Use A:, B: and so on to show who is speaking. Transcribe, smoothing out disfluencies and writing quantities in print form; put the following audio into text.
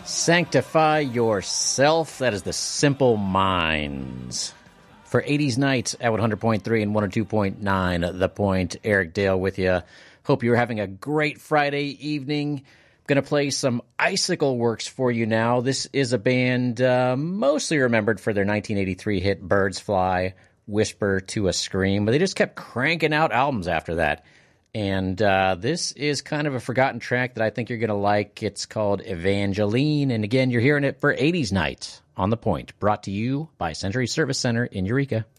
A: Sanctify yourself. That is the Simple Minds. For 80s Nights at 100.3 and 102.9, The Point. Eric Dale with you. Hope you're having a great Friday evening. Going to play some Icicle Works for you now. This is a band mostly remembered for their 1983 hit Birds Fly, Whisper to a Scream, but they just kept cranking out albums after that. And this is kind of a forgotten track that I think you're going to like. It's called Evangeline. And again, you're hearing it for 80s Night on The Point, brought to you by Century Service Center in Eureka.